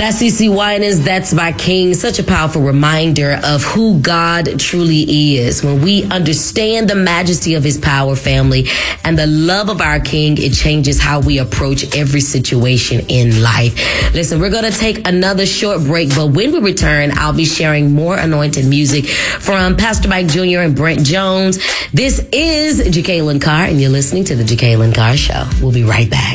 That's CeCe Winans, That's My King. Such a powerful reminder of who God truly is. When we understand the majesty of his power, family, and the love of our King, it changes how we approach every situation in life. Listen, we're going to take another short break, but when we return, I'll be sharing more anointed music from Pastor Mike Jr. and Brent Jones. This is Jacqueline Carr, and you're listening to the Jacqueline Carr Show. We'll be right back.